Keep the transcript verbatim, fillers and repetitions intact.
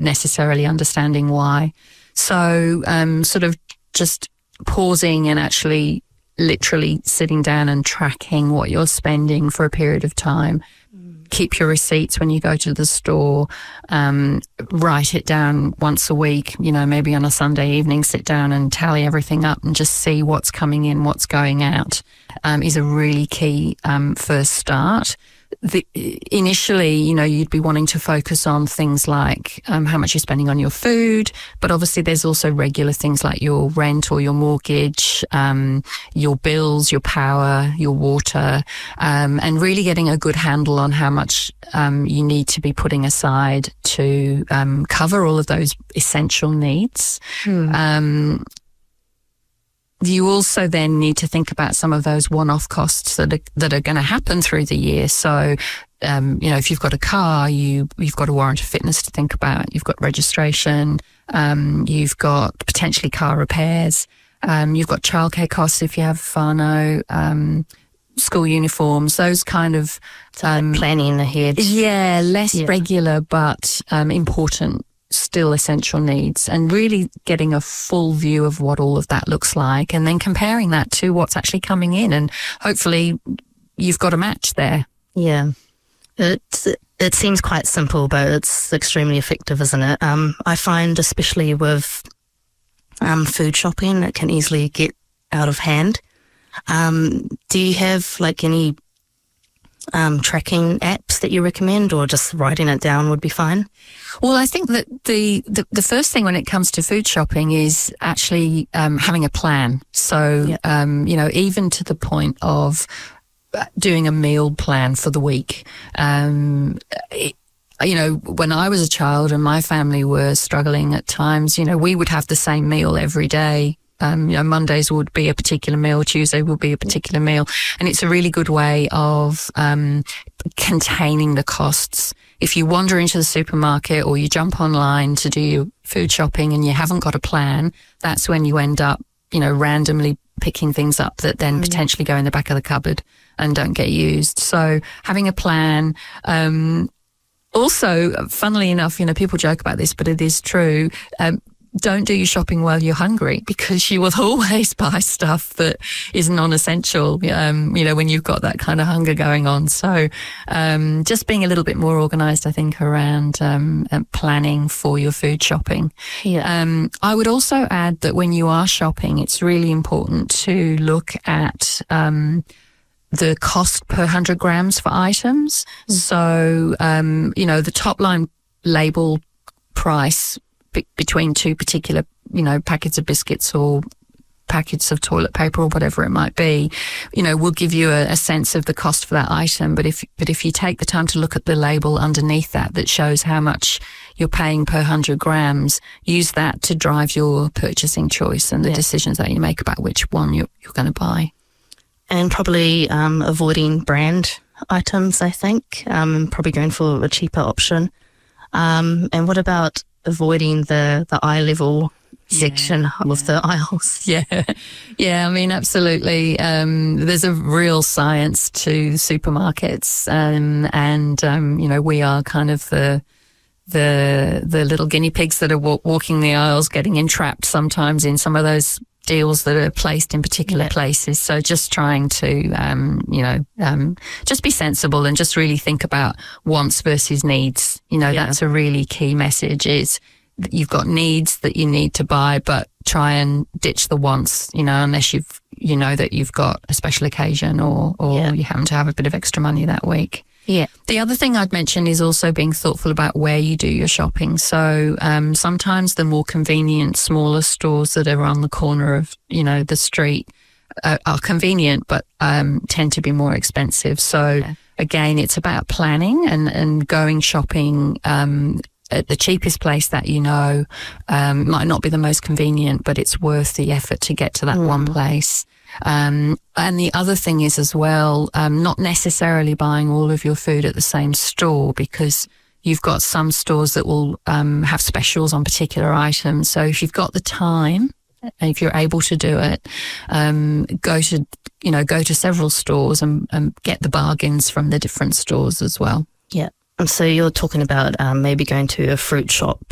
necessarily understanding why. So um, sort of just pausing and actually literally sitting down and tracking what you're spending for a period of time. Mm. Keep your receipts when you go to the store. Um, write it down once a week, you know, maybe on a Sunday evening, sit down and tally everything up and just see what's coming in, what's going out, um, is a really key um, first start. The, initially, you know, you'd be wanting to focus on things like um, how much you're spending on your food, but obviously there's also regular things like your rent or your mortgage, um, your bills, your power, your water, um, and really getting a good handle on how much um, you need to be putting aside to um, cover all of those essential needs. Hmm. Um, You also then need to think about some of those one-off costs that are, that are going to happen through the year. So, um, you know, if you've got a car, you, you've got a warrant of fitness to think about. You've got registration. Um, you've got potentially car repairs. Um, you've got childcare costs if you have whānau, um, school uniforms, those kind of... Um, planning ahead. Yeah, less yeah. regular but um, important, still essential needs, and really getting a full view of what all of that looks like and then comparing that to what's actually coming in, and hopefully you've got a match there. Yeah. It's, it seems quite simple, but it's extremely effective, isn't it? Um, I find especially with um, food shopping, it can easily get out of hand. Um, do you have like any Um, tracking apps that you recommend, or just writing it down would be fine? Well, I think that the, the, the first thing when it comes to food shopping is actually um, having a plan. So, yeah. um, you know, even to the point of doing a meal plan for the week. Um, it, you know, when I was a child and my family were struggling at times, you know, we would have the same meal every day. Um, you know, Mondays would be a particular meal, Tuesday would be a particular meal. And it's a really good way of um, containing the costs. If you wander into the supermarket or you jump online to do your food shopping and you haven't got a plan, that's when you end up, you know, randomly picking things up that then mm. potentially go in the back of the cupboard and don't get used. So having a plan. Um, also, funnily enough, you know, people joke about this, but it is true. Um, Don't do your shopping while you're hungry, because you will always buy stuff that is non-essential, um, you know, when you've got that kind of hunger going on. So um, just being a little bit more organised, I think, around um, planning for your food shopping. Yeah. Um, I would also add that when you are shopping, it's really important to look at um, the cost per one hundred grams for items. Mm. So, um, you know, the top line label price between two particular, you know, packets of biscuits or packets of toilet paper or whatever it might be, you know, will give you a, a sense of the cost for that item. But if but if you take the time to look at the label underneath that, that shows how much you're paying per one hundred grams, use that to drive your purchasing choice and the yeah. decisions that you make about which one you're, you're going to buy. And probably um, avoiding brand items, I think, um, probably going for a cheaper option. Um, and what about avoiding the, the eye level section yeah, of yeah. the aisles? Yeah, yeah, I mean, absolutely. Um, there's a real science to supermarkets, um, and, um, you know, we are kind of the the the little guinea pigs that are w- walking the aisles, getting entrapped sometimes in some of those deals that are placed in particular yeah. places. So just trying to, um, you know, um, just be sensible and just really think about wants versus needs. You know, yeah. that's a really key message, is that you've got needs that you need to buy, but try and ditch the wants, you know, unless you've, you know, that you've got a special occasion or, or yeah. you happen to have a bit of extra money that week. Yeah. The other thing I'd mention is also being thoughtful about where you do your shopping. So um, sometimes the more convenient, smaller stores that are on the corner of, you know, the street uh, are convenient, but um, tend to be more expensive. So yeah. again, it's about planning and, and going shopping um, at the cheapest place that you know. Um, might not be the most convenient, but it's worth the effort to get to that mm. one place. Um, and the other thing is as well, um, not necessarily buying all of your food at the same store, because you've got some stores that will um, have specials on particular items. So if you've got the time, and if you're able to do it, um, go to, you know, go to several stores and, and get the bargains from the different stores as well. Yeah. And so you're talking about um, maybe going to a fruit shop